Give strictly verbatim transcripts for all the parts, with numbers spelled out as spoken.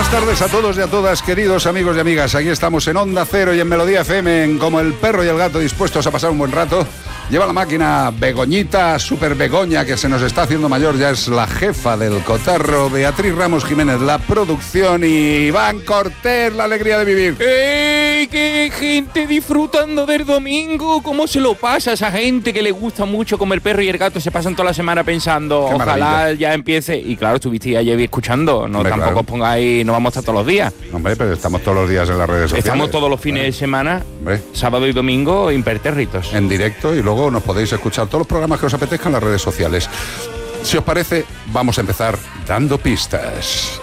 Buenas tardes a todos y a todas, queridos amigos y amigas. Aquí estamos en Onda Cero y en Melodía F M, en Como el Perro y el Gato, dispuestos a pasar un buen rato. Lleva la máquina Begoñita, Super Begoña, que se nos está haciendo mayor, ya es la jefa del cotarro. Beatriz Ramos Jiménez, la producción, y Iván Cortés, la alegría de vivir. ¡Ey! ¡Qué gente disfrutando del domingo! ¿Cómo se lo pasa a esa gente que le gusta mucho Como el Perro y el Gato? Se pasan toda la semana pensando, Qué ojalá maravilla. ya empiece. Y claro, estuviste ayer escuchando, no Hombre, tampoco claro. pongáis, no vamos a estar todos los días. Hombre, pero estamos todos los días en las redes sociales. Estamos todos los fines de semana, Hombre. sábado y domingo, impertérritos. En directo, y luego nos podéis escuchar todos los programas que os apetezcan en las redes sociales. Si os parece, vamos a empezar dando pistas.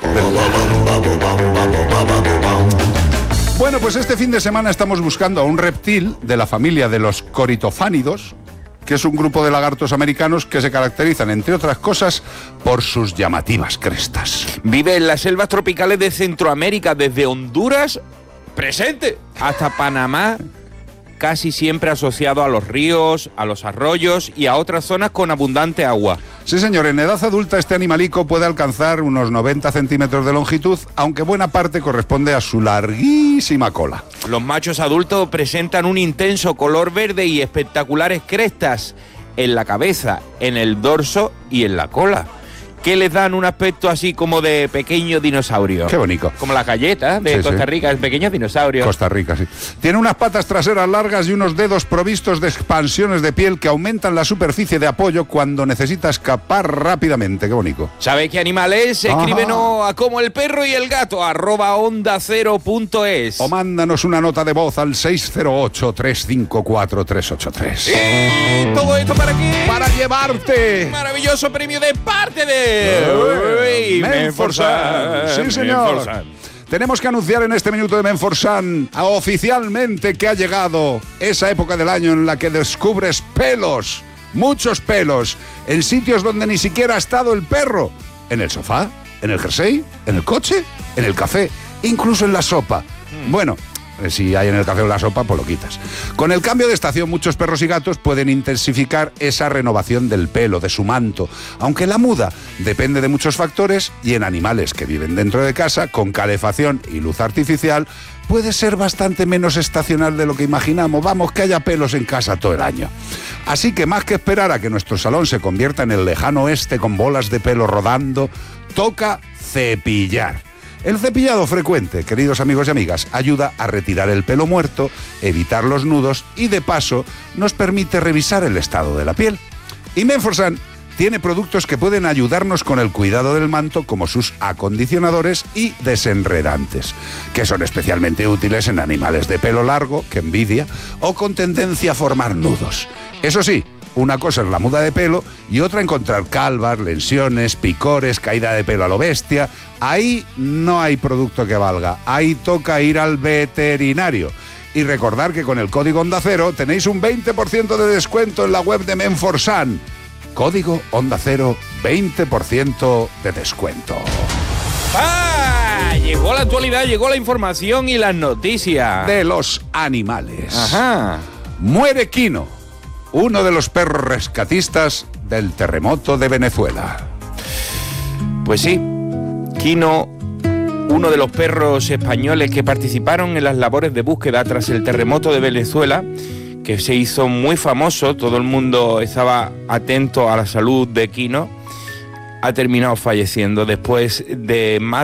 Bueno, pues este fin de semana estamos buscando a un reptil de la familia de los coritofánidos, que es un grupo de lagartos americanos que se caracterizan, entre otras cosas, por sus llamativas crestas. Vive en las selvas tropicales de Centroamérica, desde Honduras, presente, hasta Panamá, casi siempre asociado a los ríos, a los arroyos y a otras zonas con abundante agua. Sí, señor, en edad adulta este animalico puede alcanzar unos noventa centímetros de longitud, aunque buena parte corresponde a su larguísima cola. Los machos adultos presentan un intenso color verde y espectaculares crestas en la cabeza, en el dorso y en la cola, que les dan un aspecto así como de pequeño dinosaurio. Qué bonito. Como las galletas de Sí, Costa sí. Rica, el pequeño dinosaurio. Costa Rica, sí. Tiene unas patas traseras largas y unos dedos provistos de expansiones de piel que aumentan la superficie de apoyo cuando necesita escapar rápidamente. Qué bonito. ¿Sabéis qué animal es? Ajá. Escríbenos a Como el Perro y el Gato, arroba onda cero punto es. O mándanos una nota de voz al seis cero ocho, tres cinco cuatro, tres ocho tres. ¿Y todo esto para qué? Para llevarte Maravilloso premio de parte de Uy, Menforsan. Sí, señor. Menforsan. Tenemos que anunciar en este minuto de Menforsan a- oficialmente que ha llegado esa época del año en la que descubres pelos, muchos pelos, en sitios donde ni siquiera ha estado el perro. En el sofá, en el jersey, en el coche, en el café, incluso en la sopa. Bueno, eh, si hay en el café o la sopa, pues lo quitas. Con el cambio de estación, muchos perros y gatos pueden intensificar esa renovación del pelo, de su manto, aunque la muda depende de muchos factores, y en animales que viven dentro de casa, con calefacción y luz artificial, puede ser bastante menos estacional de lo que imaginamos. Vamos, que haya pelos en casa todo el año. Así que más que esperar a que nuestro salón se convierta en el lejano oeste con bolas de pelo rodando, toca cepillar. El cepillado frecuente, queridos amigos y amigas, ayuda a retirar el pelo muerto, evitar los nudos y, de paso, nos permite revisar el estado de la piel. Y Menforsan tiene productos que pueden ayudarnos con el cuidado del manto, como sus acondicionadores y desenredantes, que son especialmente útiles en animales de pelo largo, que envidia, o con tendencia a formar nudos. Eso sí, una cosa es la muda de pelo y otra encontrar calvas, lesiones, picores, caída de pelo a lo bestia. Ahí no hay producto que valga, ahí toca ir al veterinario. Y recordar que con el código Onda Cero tenéis un veinte por ciento de descuento en la web de Menforsan. Código Onda Cero, veinte por ciento de descuento. ¡Ah! Llegó la actualidad, llegó la información y las noticias. De los animales. Ajá. Muere Quino, uno de los perros rescatistas del terremoto de Venezuela. Pues sí, Quino, uno de los perros españoles que participaron en las labores de búsqueda tras el terremoto de Venezuela, que se hizo muy famoso, todo el mundo estaba atento a la salud de Quino, ha terminado falleciendo después de más